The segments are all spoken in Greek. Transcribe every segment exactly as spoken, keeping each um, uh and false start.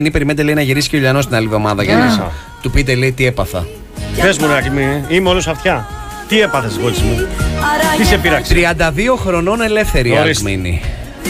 Περιμένετε, λέει, να γυρίσει και ο Ιλιανός την άλλη εβδομάδα για να του πείτε, λέει, τι έπαθα. Πες μου, Ράκμη, είμαι όλος αυτιά. Τι έπαθες, γότσι μου? Τι σε πείραξε? τριάντα δύο χρονών ελεύθερη Αλκμίνη.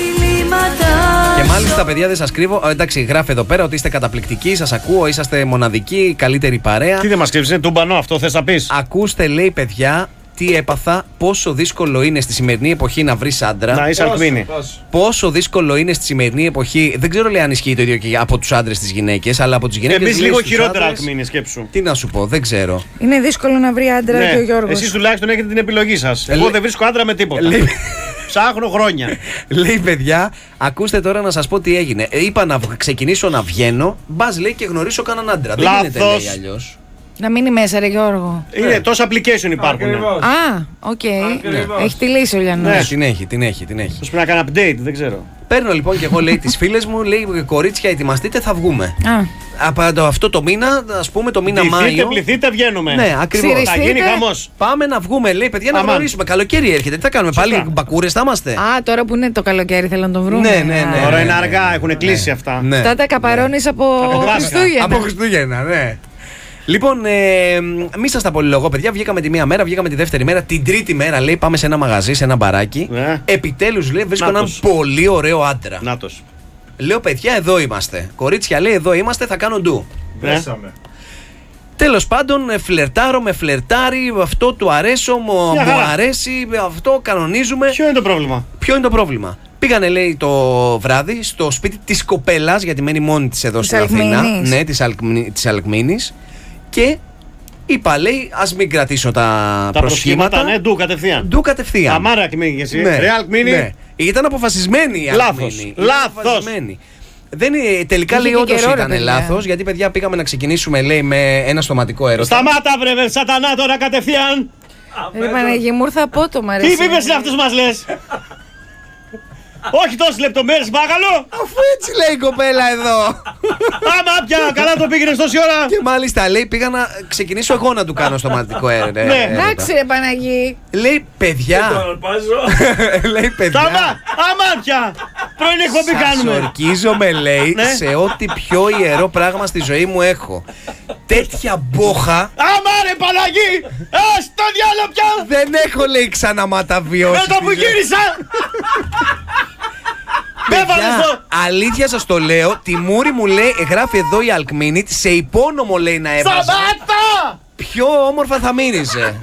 Και μάλιστα, παιδιά, δεν σας κρύβω. Εντάξει, γράφει εδώ πέρα ότι είστε καταπληκτικοί. Σας ακούω, είσαστε μοναδικοί, καλύτερη παρέα. Τι δεν μας κρύβεις, είναι τούμπανο αυτό, θες να πεις? Ακούστε, λέει, παιδιά, τι έπαθα, πόσο δύσκολο είναι στη σημερινή εποχή να βρεις άντρα. Να είσαι Αλκμίνη. Πόσο δύσκολο είναι στη σημερινή εποχή. Δεν ξέρω, λέει, αν ισχύει το ίδιο και από τους άντρες στις γυναίκες, αλλά από τις γυναίκες. Εμείς λίγο χειρότερα, Αλκμίνη, σκέψου. Τι να σου πω, δεν ξέρω. Είναι δύσκολο να βρει άντρα, Ναι. και ο Γιώργος. Εσείς τουλάχιστον έχετε την επιλογή σας. Εγώ Λέ... δεν βρίσκω άντρα με τίποτα. Λέ... Ψάχνω χρόνια. Λέει, παιδιά, ακούστε τώρα να σας πω τι έγινε. Ε, είπα να ξεκινήσω να βγαίνω. Μπας, λέει, και γνωρίσω κανέναν άντρα. Δεν γίνεται, λέει, αλλιώς. Να μείνει μέσα, ρε Γιώργο. Είναι τόσα application υπάρχουν. Α, οκ. Okay. Έχει τη λύση ο Λιανός. Ναι, την έχει, την έχει, την έχει. Πώς πρέπει να κάνω update, δεν ξέρω. Παίρνω λοιπόν και εγώ, λέει, τις φίλες μου, λέει, κορίτσια, ετοιμαστείτε, θα βγούμε. Α. Από το, αυτό το μήνα, ας πούμε, το μήνα Ντυθείτε, Μάιο. πληθείτε, βγαίνουμε. Ναι, ακριβώς. Θα γίνει χαμός. Πάμε να βγούμε, λέει, παιδιά, να Αμάν. γνωρίσουμε. Καλοκαίρι έρχεται. Τι θα κάνουμε, Σωστά. πάλι μπακούρες θα είμαστε. Α, τώρα που είναι το καλοκαίρι θέλω να τον βρούμε. Ναι, ναι, ναι. Τώρα ναι, είναι ναι, αργά, ναι, έχουν ναι. κλείσει αυτά. Ναι. Αυτά τα καπαρώνεις από Από Πάσχα. Χριστούγεννα. Από Χριστούγεννα, ναι. Λοιπόν, ε, μη σας τα πολυλογώ, παιδιά. Βγήκαμε τη μία μέρα, βγήκαμε τη δεύτερη μέρα. Την τρίτη μέρα, λέει, πάμε σε ένα μαγαζί, σε ένα μπαράκι. Ναι. Επιτέλους, λέει, βρίσκω έναν Νάτος. πολύ ωραίο άντρα. Νάτος. Λέω, παιδιά, εδώ είμαστε. Κορίτσια, λέει, εδώ είμαστε, θα κάνω ντου. Πέσαμε. Τέλος πάντων, ε, φλερτάρω, με φλερτάρει, αυτό του αρέσω, μου, Μια μου χαρά. αρέσει, αυτό κανονίζουμε. Ποιο είναι το πρόβλημα? Ποιο είναι το πρόβλημα? Πήγανε, λέει, το βράδυ στο σπίτι της κοπέλας, γιατί μένει μόνη της εδώ Της στην Αθήνα. Αλκμίνης. Ναι, της, Αλκμίνη, της Αλκμίνης. Και είπα, λέει, ας μην κρατήσω τα, Τα προσχήματα, ναι, ντου κατευθείαν. Ντου κατευθείαν. Αμάρα Αλκμίνη και εσύ. Ναι, Ρε Αλκμίνη. ναι. Ήταν αποφασισμένη η Λάθος. Αλκμίνη. Ήταν Λάθος. αποφασισμένη. Δεν, είναι- τελικά, Είχε λέει, και όντως καιρό, ρε, ήταν παιδιά. λάθος, γιατί, παιδιά, πήγαμε να ξεκινήσουμε, λέει, με ένα στοματικό έρωτα. Σταμάτα, βρε, σατανά τώρα κατευθείαν. Ρε Παναγί μου, ήρθα απότομα, ρε. Τι εσύ. πίπες είναι αυτούς μας λες? Όχι τόσες λεπτομέρειες, παρακαλώ. Αφού έτσι λέει η κοπέλα εδώ. Άμα πια, καλά το πήγαινες τόση ώρα. Και μάλιστα, λέει, πήγα να ξεκινήσω εγώ να του κάνω στοματικό έρωτα. Ναι. Εντάξει, ρε Παναγί. Λέει, παιδιά. Το αρπάζω. Λέει, παιδιά. Σταμά, άμα πια. Πρώην εκπομπή Σας κάνουμε. ορκίζομαι, λέει, Ναι. σε ό,τι πιο ιερό πράγμα στη ζωή μου έχω. Τέτοια μπόχα Άμα ρε Παναγί. Ας το διάλο πια. δεν έχω, λέει, ξαναματαβιώσει. Με το στη που ζωή. γύρισα. Παιδιά, Έβαλες το. αλήθεια σας το λέω, τη μούρη μου, λέει, γράφει εδώ η Αλκμίνη, σε υπόνομο, λέει, να έβαζε. Σταμάτα. Πιο όμορφα θα μύριζε.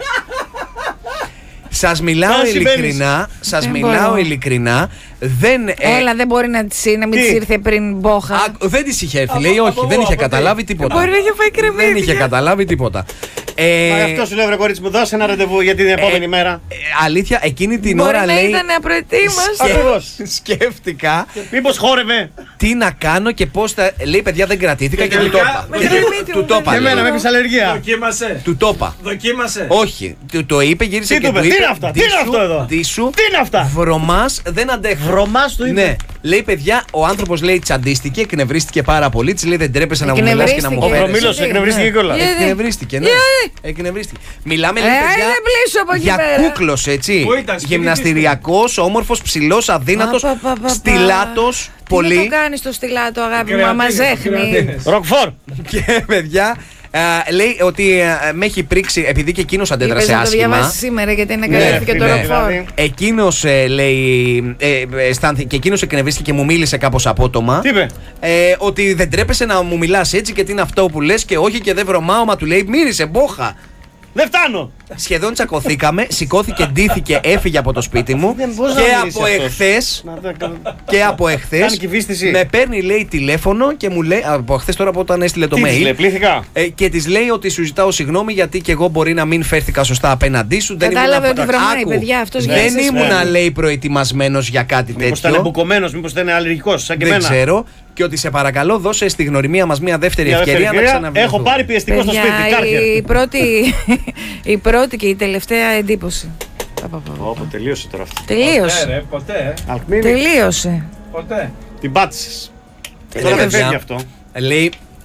Σας μιλάω Πώς συμβαίνεις? ειλικρινά, σας Δεν μιλάω μπορώ. ειλικρινά. Δεν, ε, Έλα, δεν μπορεί να της να μην Τι? της ήρθε πριν μπόχα. α, δεν της είχε έρθει, λέει, όχι, από δεν πού, είχε από τι? καταλάβει τίποτα. Μπορεί να είχε φάει κρεμμύδια. Δεν είχε καταλάβει τίποτα. Ε, Μα αυτό σου λέω, βρε κορίτσι μου, δώσε ένα ραντεβού για την επόμενη μέρα. ε, αλήθεια, εκείνη την Μπορεί ώρα, να λέει, ήταν απροετοίμαστο. σκε- Ακριβώς. σκέφτηκα Μήπως χόρευε. τι να κάνω και πώς θα. Λέει, παιδιά, δεν κρατήθηκα και, Και του το τελικά, είπα. με Και την του- μύτη Του μου το δεν είπα. Εμένα λέει. με έχεις αλλεργία. Δοκίμασε. Του το είπα. Δοκίμασε. Όχι, του το είπε, γύρισε Τι και του του είπε, είπε. τι είναι αυτά, τι είναι «Ντύσου, αυτό εδώ? ντύσου, Τι είναι αυτά? βρωμάς, δεν αντέχω». Βρωμάς του είπε. Ναι, λέει, παιδιά, ο άνθρωπος, λέει, τσαντίστηκε, εκνευρίστηκε πάρα πολύ. Της λέει, δεν τρέπεσαι να μου μιλάς και να μου Εκνευρίστηκε. Ο φέρεις. Βρωμήλος Ναι. εκνευρίστηκε κιόλας. Yeah. Εκνευρίστηκε, ναι. Εκνευρίστηκε. Μιλάμε, Ε, λέει, παιδιά, δεν πλήσω από εκεί για πέρα. κούκλος, έτσι. Πού ήταν, σπίτι Γυμναστηριακός, όμορφος, ψηλός, αδύνατος, Πα, πα, πα, πα. στιλάτος, Τι να πολύ. το κάνεις το στιλάτο, αγάπη μου, Κρεατίνες, άμα ζέχνει. κρεατίνες. Ροκφόρ. Και, παιδιά, α, λέει ότι α, με έχει πρίξει, επειδή και εκείνος Είπες αντέδρασε να το διαβάσεις άσχημα. σήμερα γιατί είναι Ναι, καλύφθηκε το ναι. ροκφόρ. Δηλαδή. Εκείνος, ε, λέει, ε, αισθάνθηκε, και εκείνος εκνευρίστηκε και μου μίλησε κάπως απότομα. Τι είπε? Ε, ότι δεν τρέπεσαι να μου μιλάς έτσι και τι είναι αυτό που λες και όχι και δεν βρωμάω, μα του λέει μύρισε μπόχα. Δεν φτάνω. Σχεδόν τσακωθήκαμε, σηκώθηκε, ντύθηκε, έφυγε από το σπίτι μου Δεν μπορείς να και μυρίσεις από αυτός. εχθές, Να δεν- και από εχθές Κάνει κυβίστηση. με παίρνει, λέει, τηλέφωνο και μου λέει, από εχθές τώρα από όταν έστειλε το Τι της mail, λέει, πλήθηκα. ε, και της λέει ότι σου ζητάω συγγνώμη γιατί και εγώ μπορεί να μην φέρθηκα σωστά απέναντί σου. Δεν Κατάλαβε ήμουνα- ότι βρωμάει, Άκου, παιδιά, αυτός δεν γύρισε ήμουνα, σπίτι. λέει, προετοιμασμένος για κάτι Μήπως ήταν τέτοιο. μπουκωμένος, μήπως ήταν αλλεργικός, σαν και Δεν εμένα. ξέρω. Και ότι σε παρακαλώ δώσε στη γνωριμία μας μια δεύτερη Μια ευκαιρία δεύτερη να ευκαιρία. ξαναβρεθούμε. Έχω πάρει πιεστικό στο Παιδιά, σπίτι, κάρκερ. η πρώτη, η πρώτη και η τελευταία εντύπωση. Πα, πα, πα. Όπο, τελείωσε τώρα αυτό. Ποτέ, Τελείωσε. ρε, ποτέ. Αλκμίνη, Τελείωσε. Ποτέ. την πάτησες. Ε, Τώρα δεν παιδιά, φεύγει αυτό. Λέει,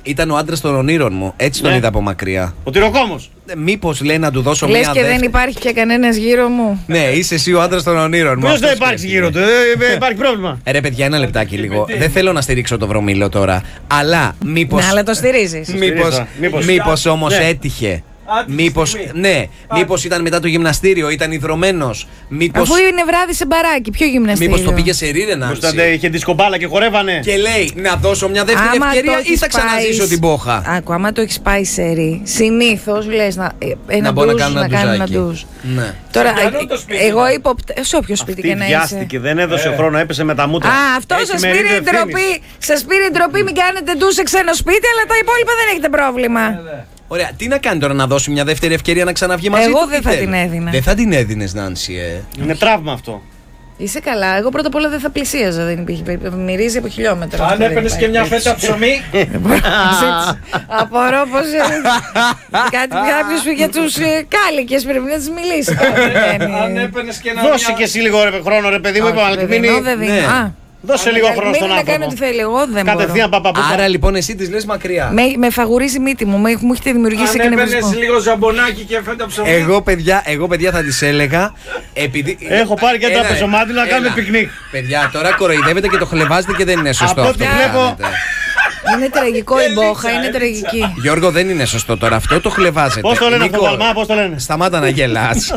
Ήταν ο άντρας των ονείρων μου. Έτσι τον Ναι. είδα από μακριά. Ο τυροκόμος. Μήπως λέει να του δώσω Λες μια και δεν δεύτερη. υπάρχει πια κανένας γύρω μου. Ναι, είσαι εσύ ο άντρας των ονείρων μου. Ποιος Αυτό δεν υπάρχει σκέφτηκε. γύρω του, δεν υπάρχει πρόβλημα. Ε, ρε παιδιά, ένα λεπτάκι λίγο. Δεν θέλω να στηρίξω το βρωμίλο τώρα. Αλλά μήπως. Ναι, αλλά το στηρίζεις. Μήπως, στηρίζω. Μήπως. μήπως όμως Ναι. έτυχε. Άντε, Μήπως, στιγμή. ναι, μήπως ήταν μετά το γυμναστήριο, ήταν ιδρωμένος. Μήπως, Αφού είναι βράδυ σε μπαράκι, ποιο γυμναστήριο. μήπως το πήγε σε ρήρενα. Μήπως ήταν- είχε δισκομπάλα και χορεύανε. Και λέει να δώσω μια δεύτερη Άμα ευκαιρία το ή έχεις θα ξαναζήσω πάει- την πόχα. Άκου, άμα το έχει πάει σε ρί, συνήθως λες να, ε, ένα Να μπορώ να ντουζ, κάνω ένα να κάνω ένα ντουζάκι. ντουζ. Ναι. Τώρα, Σε ποιανού ε, το σπίτι εγώ ήταν? υποπτε... σε όποιο σπίτι Αυτή και να είσαι. βιάστηκε, δεν έδωσε χρόνο, έπεσε με τα μούτρα. Α, αυτό Έχει σας μερίδιο πήρε η ευθύνης. ντροπή. Σας πήρε η ντροπή, μην κάνετε ντουζ σε ξένο σπίτι, αλλά τα υπόλοιπα δεν έχετε πρόβλημα. Ωραία, τι να κάνει τώρα, να δώσει μια δεύτερη ευκαιρία να ξαναβγεί μαζί Εγώ του, δεν τι θα θέλει? την έδινα. Δεν θα την έδινες, Νάνση, ε. Είναι τραύμα αυτό. Είσαι καλά. Εγώ πρώτα απ' όλα δεν θα πλησίαζα. Δεν υπήρχε περίπτωση. Μυρίζει από χιλιόμετρα. Αν αυτό δεν έπαιρνες και υπάρχει. μια φέτα ψωμί. Απορώ πως ε, κάτι κάποιος για τους ε, κάλικες πρέπει να τις μιλήσει. Αν έπαιρνες και ένα. Δώσε και εσύ λίγο ρε, χρόνο, ρε παιδί μου, είπαμε, Αλκμίνη. δεν δίνω. ναι. Α, Δώσε λίγο χρόνο στον μην να κάνει άνθρωπο. ό,τι θέλει. Εγώ δεν Κατευθείαν μπορώ. παπαπούπα. Άρα λοιπόν εσύ τη λες μακριά. Με, με φαγουρίζει η μύτη μου. Με, μου έχετε δημιουργήσει Αν έπαιρνες εκνευρισμό. λίγο ζαμπονάκι και φέτα ψωμί. Εγώ παιδιά, εγώ παιδιά θα τη έλεγα. Επειδή... Έχω πάρει και Έλα, ένα πεζομάτι να έλα. κάνουμε πικνίκ. Παιδιά, τώρα κοροϊδεύετε και το χλεβάζετε και δεν είναι σωστό. Από αυτό ό,τι που βλέπω- κάνετε. Είναι τραγικό η μπόχα, είναι έλειξα. τραγική. Γιώργο, δεν είναι σωστό τώρα αυτό, το χλεβάζετε. Πώς το λένε αυτό Νίκο, το Παλμά, πώς το λένε. Σταμάτα να γελάς.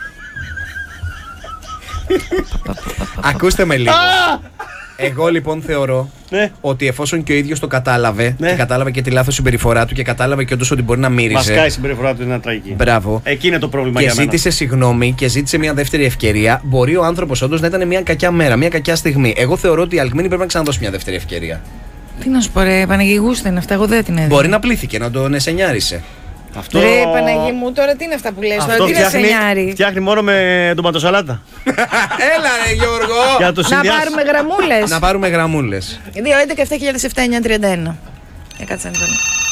Ακούστε με λίγο. Εγώ λοιπόν θεωρώ Ναι. ότι εφόσον και ο ίδιος το κατάλαβε Ναι. και κατάλαβε και τη λάθος συμπεριφορά του και κατάλαβε και όντως ότι μπορεί να Βασικά η μύριζε. συμπεριφορά του είναι τραγική. Μπράβο. Εκεί είναι το πρόβλημα Και για μένα. ζήτησε συγγνώμη και ζήτησε μια δεύτερη ευκαιρία. Μπορεί ο άνθρωπος όντως να ήταν μια κακιά μέρα, μια κακιά στιγμή. Εγώ θεωρώ ότι η Αλκμίνη πρέπει να ξαναδώσει μια δεύτερη ευκαιρία. Τι να σου πω, ρε Παναγί, γούστα είναι αυτά. Εγώ δεν την έδινα. Μπορεί να πλήθηκε, να τον εσενιάρισε. Αυτό... Ρε Παναγί μου, τώρα τι είναι αυτά που λες, τώρα Αυτό τι να σε φτιάχνει, νιάρει. φτιάχνει μόνο με τον πατοσαλάτα. Έλα ρε Γιώργο! Για το Να συνδυάσει. πάρουμε γραμμούλες. Να πάρουμε γραμμούλες. δύο έντεκα επτά χιλιάδες επτά εννιακόσια τριάντα ένα. Ε, κάτσε να το.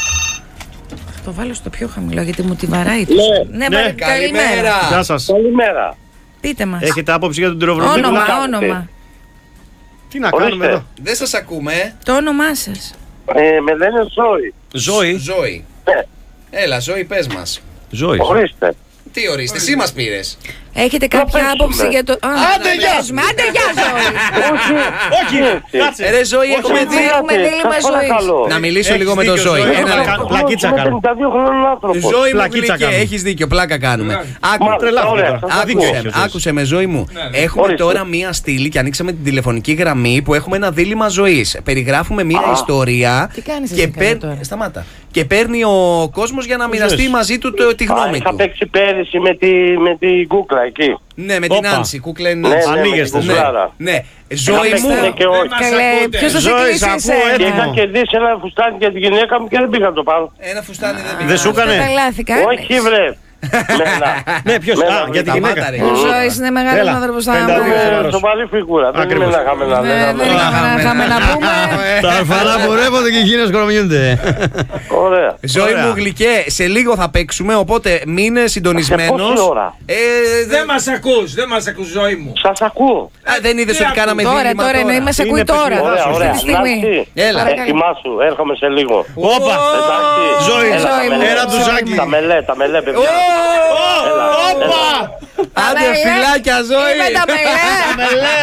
Θα το βάλω στο πιο χαμηλό γιατί μου τη βαράει το. Ναι, ναι, ναι, παρα- καλημέρα. Γεια σας. Καλημέρα. Πείτε μας. Έχετε άποψη για τον τυροβρομίλο. Όνομα, κάνετε? όνομα. Τι να Ορίστε. κάνουμε εδώ. Δεν σας ακούμε. ε. Το όνομά σας. Ε, με λένε Ζώη. Ζωή. Ζωή. Ναι, Έλα, Ζωή, πες μας. Ζωή. ορίστε. Τι ορίστε, εσύ μας πήρες. Έχετε κάποια παίξουμε. άποψη για το. Α, Άντε, γεια σου. παίζουμε. Άντε, γεια Ζωή. Όχι, Όχι, έτσι. κάτσε. Ε, ρε Ζωή, έχουμε Όχι, δει. μιλάτε, έχουμε δίλημμα σας ζωής. παρακαλώ. Να μιλήσω Έχεις λίγο με τον δίκιο, Ζωή. Ζωή. Ένα Έχω λεπτό. κα- πλακίτσα Είμαι κάνω. πενήντα δύο χρόνων άνθρωπος. Ζωή μου Πλακίτσα γλυκέ, κάνω. έχεις δίκιο, πλάκα κάνουμε. Άκου, Μάλιστα, τρελάθηκα ωραία, τώρα. σας ακούω. Δίκιο Άκουσε, έχεις, με, άκουσε με Ζωή μου. Έχουμε Ορίστε. τώρα μία στήλη και ανοίξαμε την τηλεφωνική γραμμή που έχουμε ένα δίλημμα ζωής. Περιγράφουμε μία Α. ιστορία. Τι κάνεις και εσύ παίρ- τώρα? Σταμάτα. Και παίρνει ο κόσμος για να μοιραστεί ζεις. μαζί του το- τη Α, γνώμη είχα του. παίξει πέρυσι με τη, με τη κούκλα εκεί. Ναι, με την Όπα. Άνση, κούκλα είναι Ναι, Νάνση. ναι, με Ανοίγεστε, την ναι. κουκλάρα. Ναι, Είχα Ζωή παίξει μου. ναι και όχι. Καλέ, ακούτε. ποιος θα σε Ζωή, κλείσει σ' ακούω, εσένα. Και έτοιμο. είχα κερδίσει ένα φουστάνι για την γυναίκα μου και δεν πήγα να το πάρω. Ένα φουστάνι δεν πήγε. Δεν σου Αυτά έκανε. τα λάθη κάνεις. Όχι βρε. Μένα. Ναι, ποιος. Μένα, Α, για την σταμάτα, γυναίκα. ρε. Ο Ζωής είναι μεγάλος Έλα, άνθρωπος. θα πενήντα δύο μου- χρόνια. Είμαι σοβαρή φιγούρα. Δεν είμαι Ακριβώς. να χάμε να Ναι, λέγαμε. δεν είχαμε να- είχαμε να πούμε. Τα αλφαρά πορεύονται και εκείνες κορομιούνται. Ωραία. Ζωή Ωραία. μου γλυκέ, σε λίγο θα παίξουμε, οπότε μείνε Σε συντονισμένος. πόση ώρα? Ε, Δεν μας ακούς, δεν μας ακούς Ζωή μου. Σας ακούω. Α, δεν είδες Τι ότι κάναμε Τώρα, δίλημμα τώρα εννοεί, μας ακούει Είναι τώρα. παιχνιδάκι. Ωραία, Αυτή ωραία. τη στιγμή. Νάνση, Έλα. ετοιμάσου, έρχομαι σε λίγο. Όπα. Εντάξει. Ζωή, Έλα, Ζωή τα μου. μελέ. ένα ντουζάκι. Τα μελέ, τα μελέ, παιδιά. Έλα, Όπα. Άντε μελέ. φιλάκια Ζωή. Είμαι τα μελέ. Μελέ.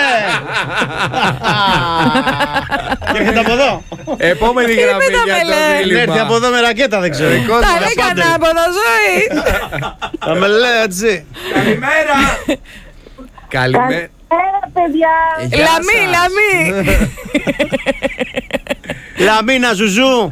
Και έρχεται από εδώ. Επόμενη γραμμή τα για το μελέ. δίλημμα. Έρθει από εδώ με ρακέτα, δεν ξέρω. Τα έκανα από το Ζωή. Τα μελέ, έτσι. Καλημέρα. Καλημέρα. Έλα, παιδιά. Γεια Λαμή, σας. λαμή. Λαμίνα Ζουζού.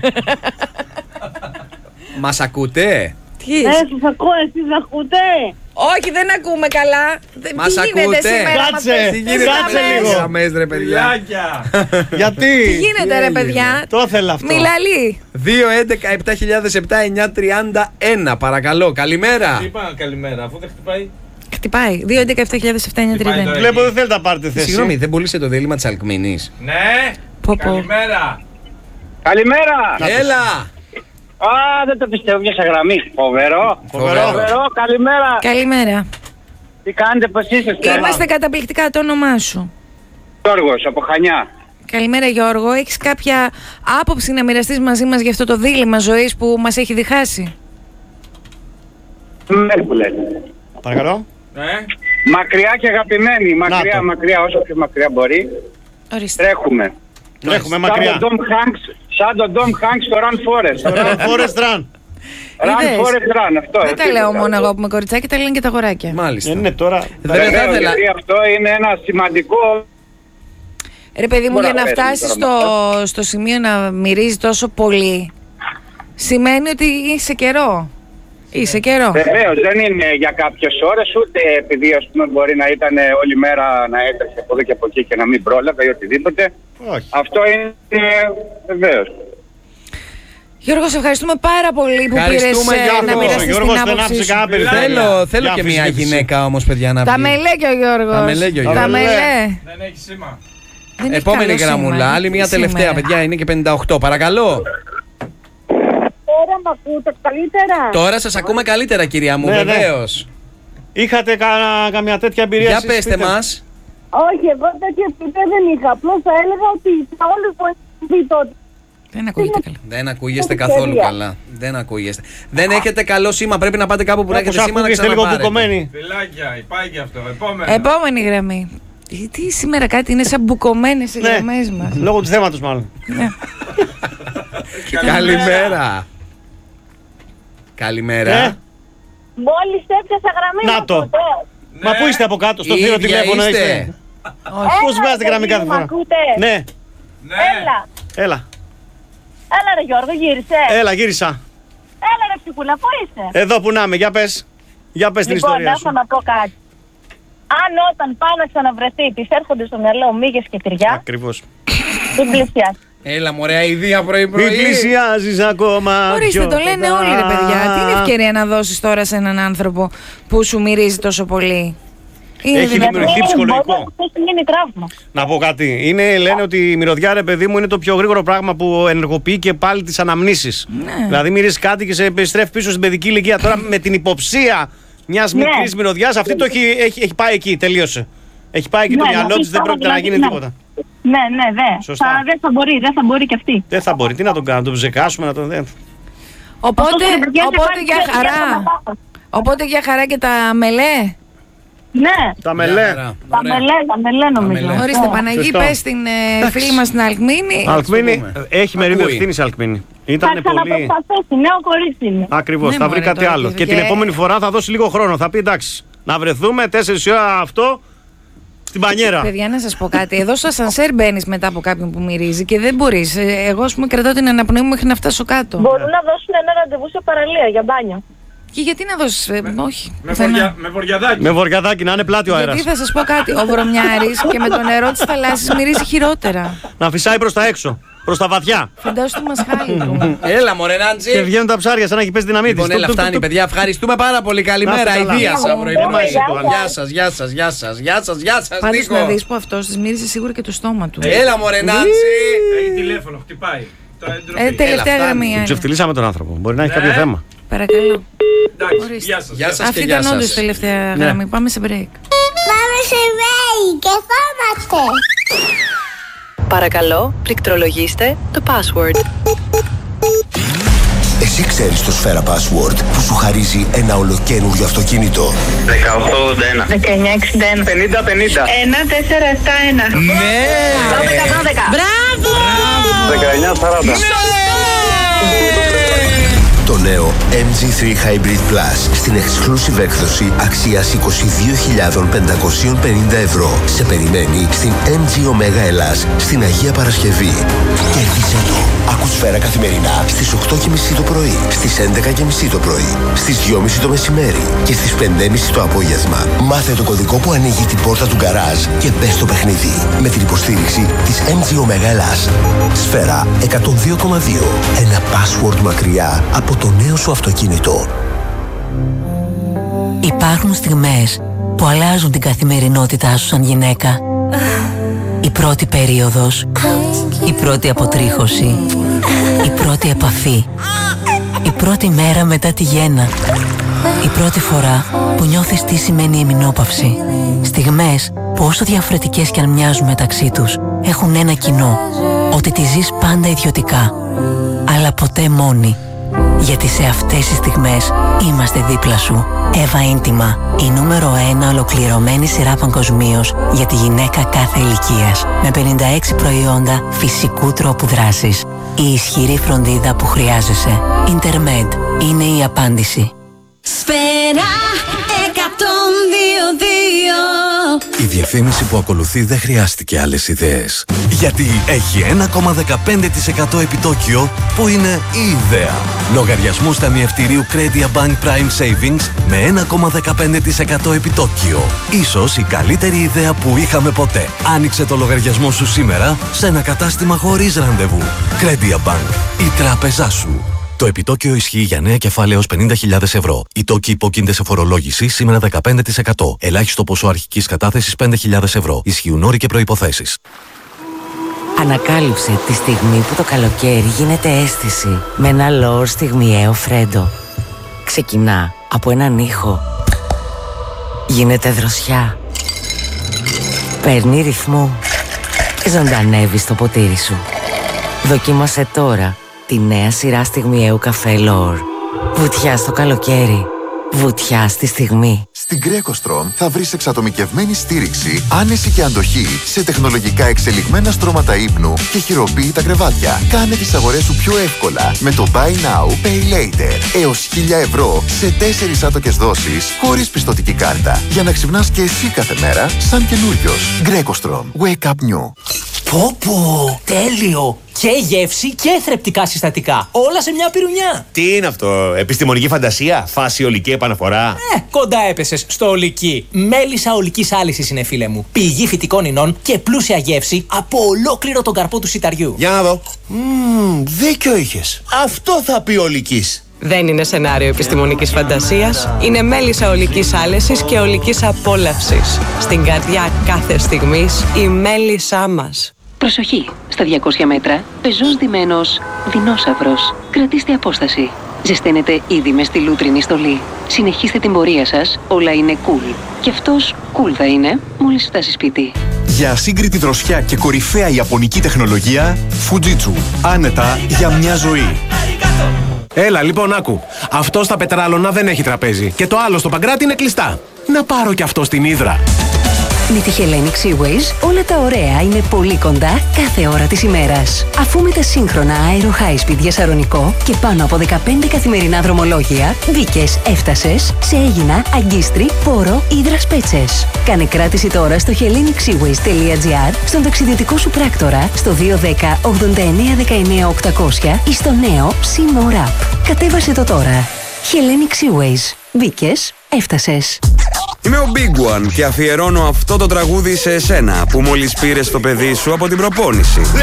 Μας ακούτε? Τι Ναι, είσαι? σας ακούω, εσείς ακούτε. Όχι, δεν ακούμε καλά. Δεν- Μας Τι γίνεται ακούτε? σήμερα? μας Κάτσε, πες τι τις γίνεται, κάτσε γραμμές. λίγο. Γραμμές, ρε παιδιά. Φιλάκια. Γιατί. Τι γίνεται ρε παιδιά? Το ήθελα αυτό. Μιλαλή. δύο έντεκα επτά χιλιάδες επτά εννιακόσια τριάντα ένα, παρακαλώ. Καλημέρα. Τι είπα καλημέρα, αφού δεν χτυπάει. Χτυπάει. δύο έντεκα επτά χιλιάδες επτά εννιακόσια τριάντα ένα. Βλέπω δεν θέλετε να πάρετε θέση. Συγγνώμη, δεν πουλήσε το δίλημμα της Αλκμίνης? Ναι. Πω, πω. Καλημέρα. Καλημέρα. Έλα. Α, δεν το πιστεύω, μια γραμμή. Φοβερό. Φοβερό. Φοβερό, καλημέρα. Καλημέρα. Τι κάνετε, πώς είστε? Είμαστε καταπληκτικά, το όνομά σου. Γιώργος, από Χανιά. Καλημέρα Γιώργο, έχεις κάποια άποψη να μοιραστείς μαζί μας για αυτό το δίλημμα ζωής που μας έχει διχάσει? Ναι, που λέτε. Παρακαλώ. Ε? Μακριά και αγαπημένοι. Μακριά, το. μακριά, όσο πιο μακριά μπορεί. Ορίστε. Τρέχουμε. Τρέχουμε Σαν μακριά. τον Tom Hanks, σαν τον Tom Hanks στο Run Forest. Run, Forest, run. Run Είδες? Forest Run, αυτό. Δεν τα λέω μόνο εγώ που είμαι κοριτσάκι, τα λένε και τα αγοράκια. Μάλιστα. Είναι τώρα. Δεν θα Βεβαίως, ήθελα. γιατί αυτό είναι ένα σημαντικό. Ρε παιδί μου, Μπορεί για να να παίρνει φτάσεις τώρα στο, στο σημείο να μυρίζει τόσο πολύ, σημαίνει ότι είσαι καιρό. Είσαι καιρό. Βεβαίως, δεν είναι για κάποιες ώρες, ούτε επειδή ας πούμε, μπορεί να ήταν όλη μέρα να έτρεχε από εδώ και από εκεί και να μην πρόλαβε ή οτιδήποτε. Όχι. Αυτό είναι βεβαίως. Γιώργο, σε ευχαριστούμε πάρα πολύ που πήρες Ευχαριστούμε, ε, Γιώργο. να μοιραστείς Γιώργος την δεν άποψή άφησε σου. κανένα περιθώριο. Θέλω, θέλω Για και μια αμφισβήτηση. γυναίκα όμως, παιδιά, να Τα βγει. μελέ και ο Γιώργος. Τα μελέ και ο Τα Γιώργος. μελέ. Δεν έχει σήμα. Δεν έχει Επόμενη καλό γραμμούλα, σήμα. άλλη μια Τι τελευταία, σήμερα? παιδιά, είναι και πενήντα οκτώ. Παρακαλώ. Τώρα μ' ακούτε καλύτερα. Τώρα σας ακούμε καλύτερα, κυρία μου, Ναι, ναι. βεβαίως. Είχατε κα- καμιά τέτοια εμπειρία? Για εσείς, πέστε πείτε. μας. Όχι, εγώ τέτοια επίπεδα δεν είχα. Απλώς θα έλεγα ότι όλους που έχει δει τότε. Δεν ακούγεται καλά. Δεν ακούγεστε Έχει καθόλου τέλεια. καλά. Δεν ακούγεστε. Δεν έχετε καλό σήμα. Πρέπει να πάτε κάπου που να Όπως έχετε σήμα να ακούγεστε λίγο ξαναπάρετε. μπουκωμένοι. Φιλάκια, πάει και αυτό. Επόμενο. Επόμενη γραμμή. Τι, τι σήμερα κάτι είναι σαν μπουκωμένες οι Ναι. γραμμές μας. Λόγω του θέματος μάλλον. Ναι. Καλημέρα. Καλημέρα. Ε, Μόλις έπιασα γραμμή. Να μ' το. ακούτε? Μα πού είστε από κάτω, στο Η θύρο ίδια τηλέφωνο είστε. είστε? Όχι. Πώς βγάζετε Έλα, γραμμή παιδί κάθε μου, φορά? ακούτε? Ναι, Ναι. Έλα. έλα, Έλα ρε Γιώργο, γύρισε. έλα γύρισα. Έλα ρε ψυχούλα, πού είσαι? Εδώ που να είμαι, για πες. Για πες την Λοιπόν, ιστορία έχω σου. να πω κάτι. Αν όταν πάει να ξαναβρεθεί της έρχονται στο μυαλό μύγες και τυριά, Ακριβώς. την πλησιάζει. Έλα, μωρέα, ιδέα πρωί-πρωί. Μην πλησιάζεις ακόμα. Ορίστε, πιο το λένε κοντά. όλοι ρε παιδιά. Τι είναι ευκαιρία να δώσεις τώρα σε έναν άνθρωπο που σου μυρίζει τόσο πολύ? Είναι Έχει δυνατόν? δημιουργηθεί ψυχολογικό. Μπορεί να έχει γίνει τραύμα. Να πω κάτι. Είναι, λένε ότι η μυρωδιά, ρε παιδί μου, είναι το πιο γρήγορο πράγμα που ενεργοποιεί και πάλι τις αναμνήσεις. Ναι. Δηλαδή, μυρίζει κάτι και σε επιστρέφει πίσω στην παιδική ηλικία. Τώρα με την υποψία μιας Ναι. μικρής μυρωδιάς, αυτή το έχει, έχει, έχει πάει εκεί, τελείωσε. Έχει πάει εκεί Ναι, το μυαλό δηλαδή, της, δεν πρόκειται να δηλαδή, γίνει ναι. τίποτα. Ναι, ναι, δε. Σωστά. Θα, δεν θα μπορεί, δεν θα μπορεί και αυτή. Δεν θα μπορεί. Τι να τον κάνουμε, να τον ψεκάσουμε, να τον. δεν- Οπότε, Αυτό το παιδιά οπότε σε για πάλι χαρά. για να Οπότε για χαρά και τα μελέ. Ναι, Τα μελέ. τα μελέ, τα μελέ νομίζω. μελέ. Ορίστε, Ναι. Παναγί, Σωστό. πες την ε, φίλη μας την Αλκμίνη. Αλκμίνη, πούμε. έχει μερίδιο Ακούει. ευθύνη Αλκμίνη. Θα Ήταν πολύ. ξαναπροσπαθήσει, νέο κορίτσι είναι. Ακριβώς, Ναι, θα βρει μωρέ, κάτι τώρα άλλο. και- Και την και- επόμενη φορά θα δώσει λίγο χρόνο. Θα πει εντάξει, να βρεθούμε τέσσερις ώρα αυτό στην πανιέρα. Παιδιά, να σας πω κάτι. Εδώ στο ασανσέρ μπαίνεις μετά από κάποιον που μυρίζει και δεν μπορείς. Ε, Εγώ, ας πούμε, κρατάω την αναπνοή μου μέχρι να φτάσω κάτω. Μπορούν να δώσουν ένα ραντεβού σε παραλία για μπάνιο. Και γιατί να δώσεις. ε, όχι. Με, πουθενά. βορια, με βοριαδάκι. Με βοριαδάκι να είναι πλάτη ο αέρας. Γιατί θα σας πω κάτι. Ο βρωμιάρης και με το νερό της θαλάσσης μυρίζει χειρότερα. Να φυσάει προς τα έξω, προς τα βαθιά. Φαντάσου το μασχάλι του. Έλα, μωρέ, Και Νάντζη. βγαίνουν τα ψάρια σαν να έχει πέσει δυναμίτη. Λοιπόν, έλα, φτάνει, παιδιά. Ευχαριστούμε πάρα πολύ. Να Καλημέρα. είστε καλά. Ιδία σα, πρωί-πρωί. Εμάς Γεια το, Γεια σα, γεια σα, γεια σα, γεια σα, γεια σα, Πάντως να Νίκο. δεις που αυτός της μύριζε σίγουρα και το στόμα του. Έλα, μωρέ, Νάντζη. Έχει τηλέφωνο, χτυπάει. Το εντροπή. Ε, τελευταία Έλα, γραμμή. φτάνει. άλλη. Ξεφτυλίσαμε τον άνθρωπο. Μπορεί να έχει Ναι. κάποιο θέμα. Παρακαλώ. Εντάξει, Ορίστε. γεια σας. Γεια σας. Αυτή και γεια ήταν όντως σας. τελευταία Ναι. γραμμή. Πάμε σε break. Πάμε σε break και ερχόμαστε. Παρακαλώ, πληκτρολογήστε το password. Εσύ ξέρεις το Σφαίρα Password που σου χαρίζει ένα ολοκαίνουργιο αυτοκίνητο. δεκαοκτώ ογδόντα ένα. δεκαεννιά εξήντα ένα. πενήντα πενήντα. ένα τέσσερα επτά ένα. Ναι! δώδεκα δώδεκα. Μπράβο! δεκαεννιά σαράντα. Το νέο εμ τζι θρι Hybrid Plus στην exclusive έκδοση αξίας είκοσι δύο χιλιάδες πεντακόσια πενήντα ευρώ. Σε περιμένει στην εμ τζι Omega Ελλάς στην Αγία Παρασκευή. Κέρδισε το. Άκου Σφαίρα καθημερινά στις οκτώ και μισή το πρωί, στις έντεκα και μισή το πρωί, στις δυο και μισή το μεσημέρι και στις πέντε και μισή το απόγευμα. Μάθε το κωδικό που ανοίγει την πόρτα του γκαράζ και μπες στο παιχνίδι με την υποστήριξη της εμ τζι Omega Ελλάς. Σφαίρα εκατόν δύο κόμμα δύο. Ένα password μακριά από το νέο σου αυτοκίνητο. Υπάρχουν στιγμές που αλλάζουν την καθημερινότητά σου σαν γυναίκα. Η πρώτη περίοδος, η πρώτη αποτρίχωση, η πρώτη επαφή, η πρώτη μέρα μετά τη γέννα, η πρώτη φορά που νιώθεις τι σημαίνει ημινόπαυση. Στιγμές που όσο διαφορετικές κι αν μοιάζουν μεταξύ τους, έχουν ένα κοινό. Ότι τη ζεις πάντα ιδιωτικά, αλλά ποτέ μόνη. Γιατί σε αυτές τις στιγμές είμαστε δίπλα σου. Eva Intima, η νούμερο ένα ολοκληρωμένη σειρά παγκοσμίως για τη γυναίκα κάθε ηλικίας. Με πενήντα έξι προϊόντα φυσικού τρόπου δράσης. Η ισχυρή φροντίδα που χρειάζεσαι. Intermed είναι η απάντηση. Σφαίρα εκατόν δύο δύο. Η διαφήμιση που ακολουθεί δεν χρειάστηκε άλλες ιδέες. Γιατί έχει ένα κόμμα δεκαπέντε τοις εκατό επιτόκιο που είναι η ιδέα. Λογαριασμούς ταμιευτηρίου Credia Bank Prime Savings με ένα κόμμα δεκαπέντε τοις εκατό επιτόκιο. Ίσως η καλύτερη ιδέα που είχαμε ποτέ. Άνοιξε το λογαριασμό σου σήμερα σε ένα κατάστημα χωρίς ραντεβού. Credia Bank, η τράπεζά σου. Το επιτόκιο ισχύει για νέα κεφάλαια έως πενήντα χιλιάδες ευρώ. Οι τόκοι υπόκεινται σε φορολόγηση σήμερα δεκαπέντε τοις εκατό. Ελάχιστο ποσό αρχικής κατάθεσης πέντε χιλιάδες ευρώ. Ισχύουν όροι και προϋποθέσεις. Ανακάλυψε τη στιγμή που το καλοκαίρι γίνεται αίσθηση με ένα λόρ στιγμιαίο φρέντο. Ξεκινά από έναν ήχο. Γίνεται δροσιά. Παίρνει ρυθμό. Ζωντανεύει στο ποτήρι σου. Δοκίμασε τώρα τη νέα σειρά στιγμιαίου καφέ Λόρ. Βουτιά στο καλοκαίρι. Βουτιά στη στιγμή. Στην Greco-Strom θα βρεις εξατομικευμένη στήριξη, άνεση και αντοχή σε τεχνολογικά εξελιγμένα στρώματα ύπνου και χειροποίητα κρεβάτια. Κάνε τις αγορές σου πιο εύκολα με το Buy Now, Pay Later. Έως χίλια ευρώ σε τέσσερις άτοκες δόσεις χωρίς πιστωτική κάρτα. Για να ξυπνάς και εσύ κάθε μέρα σαν καινούριος. Greco-Strom. Wake up new. Πω πω, τέλειο! Και γεύση και θρεπτικά συστατικά. Όλα σε μια πυρουνιά. Τι είναι αυτό, επιστημονική φαντασία, φάση ολική επαναφορά. Ε, κοντά έπεσες στο ολική. Μέλισσα ολικής άλυσης είναι, φίλε μου. Πηγή φυτικών ινών και πλούσια γεύση από ολόκληρο τον καρπό του σιταριού. Για να δω. Μμμ, δίκιο είχες. Αυτό θα πει ολικής. Δεν είναι σενάριο επιστημονικής φαντασίας. Είναι μέλισσα ολικής άλεσης και ολικής απόλαυσης. Στην καρδιά κάθε στιγμής η μέλισσά μας. Προσοχή! Στα διακόσια μέτρα, πεζός ντυμένος δεινόσαυρος. Κρατήστε απόσταση. Ζεσταίνετε ήδη με στη λούτρινη στολή. Συνεχίστε την πορεία σας, όλα είναι cool. Και αυτός cool θα είναι μόλις φτάσει σπίτι. Για ασύγκριτη δροσιά και κορυφαία ιαπωνική τεχνολογία, Fujitsu. Άνετα για μια ζωή. Έλα, λοιπόν, άκου. Αυτό στα πετράλωνα δεν έχει τραπέζι. Και το άλλο στο Παγκράτη είναι κλειστά. Να πάρω κι αυτό στην Ύδρα. Με τη Hellenic Seaways όλα τα ωραία είναι πολύ κοντά κάθε ώρα της ημέρας. Αφού με τα σύγχρονα Aero High Speed για Σαρονικό και πάνω από δεκαπέντε καθημερινά δρομολόγια, μπήκες, έφτασες σε Αίγινα, Αγκίστρι, Πόρο, Ύδρας Πέτσες. Κάνε κράτηση τώρα στο hellenic seaways τελεία gr, στον ταξιδιωτικό σου πράκτορα, στο δύο ένα μηδέν ογδόντα εννέα δεκαεννέα οκτακόσια ή στο νέο Sea App. Κατέβασε το τώρα. Hellenic Seaways. Μπήκες, έφτασες. Είμαι ο Big One και αφιερώνω αυτό το τραγούδι σε εσένα που μόλις πήρες το παιδί σου από την προπόνηση.